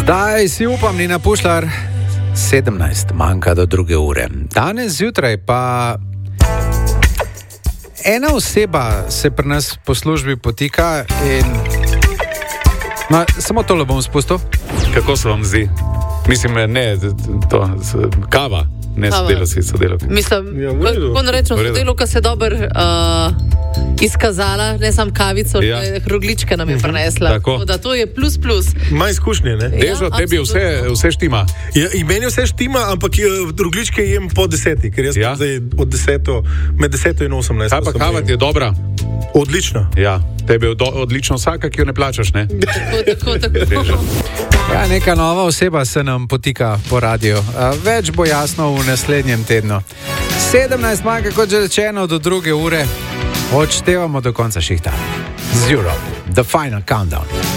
Zdaj si upam, Nina Pušlar, 17 manjka do 2 ure. Danes zjutraj pa ena oseba se pri nas po službi potika in samo tole bom spustil. Kako se vam zdi? Mislim, ne, to kava, ne sodelavci. Mislim, kako rečem, sodelavka se dobro izkazala, ne samo kavico, rogličke nam je prinesla. Tako da to je plus. Ima izkušnje, ne? Dežo, tebi vse štima. Ja, in meni vse štima, ampak rogličke jem po 10, ker jaz sem zdaj med 10 in 18. Kaj pa kava ti je dobra? Odlična. Ja, tebi je odlično vsaka, ki jo ne plačaš, ne? Tako. Ja, neka nova oseba se nam potika po radiju. Več bo jasno v naslednjem tednu. 17 manjka, kot že rečeno, do 2 ure. Odštevamo do konca šihta. Zero, the final countdown.